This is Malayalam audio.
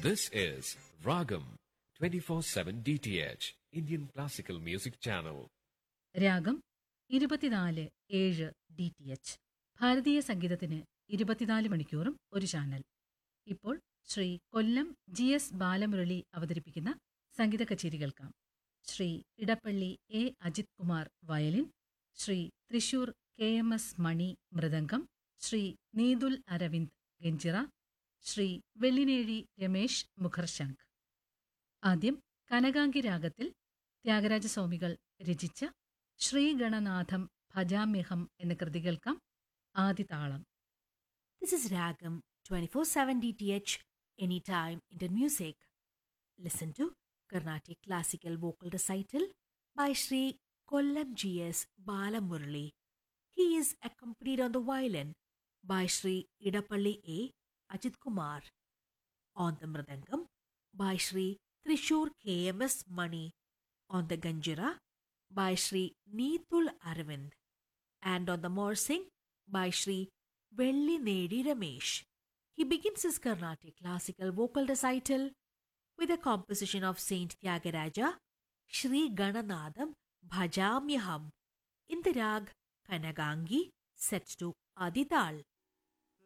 This is Ragam 24/7 DTH Indian Classical Music Channel. രാഗം 24/7 DTH ഭാരതീയ സംഗീതത്തിന് 24 മണിക്കൂറും ഒരു ചാനൽ. ഇപ്പോൾ ശ്രീ കൊല്ലം GS ബാലമുരളി അവതരിപ്പിക്കുന്ന സംഗീത കച്ചേരി കേൾക്കാം. Shri Edappally A Ajith Kumar violin, Shri Thrissur KMS മണി മൃദംഗം, ശ്രീ നീതുൽ അരവിന്ദ് ഗഞ്ചിറ, ശ്രീ വെള്ളിനേഴി രമേശ് മുഖർശംഖ്. ആദ്യം കനകാംഗി രാഗത്തിൽ ത്യാഗരാജസ്വാമികൾ രചിച്ച ശ്രീഗണനാഥം ഭജാമ്യഹം എന്ന കൃതി കേൾക്കാം. ആദിതാളം. This is Ragam 24/7 DTH Anytime Indian Music. Listen to Carnatic Classical Vocal Recital by Sri Kollam GS Balamurali. He is accompanied on the violin by Sri Idapalli A Ajit Kumar, on the mridangam by Sri Trishur KMS Mani, on the ganjira by Sri Neethul Arvind, and on the morsing by Sri Vellinedi Ramesh. He begins his Carnatic classical vocal recital with a composition of Saint Tyagaraja, Shri Gananadam Bhajamyaham, in the rag Kanagangi, set to Adital.